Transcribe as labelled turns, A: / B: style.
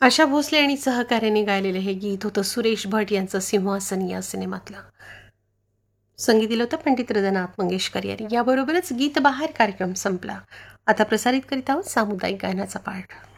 A: आशा भोसले आणि सहकार्याने गायलेलं हे गीत होतं सुरेश भट यांचं सिंहासन या सिनेमातलं. संगीत दिलं होतं पंडित हृदयनाथ मंगेशकर यांनी. याबरोबरच गीत बहार कार्यक्रम संपला. आता प्रसारित करीत आहोत सामुदायिक गायनाचा पाठ.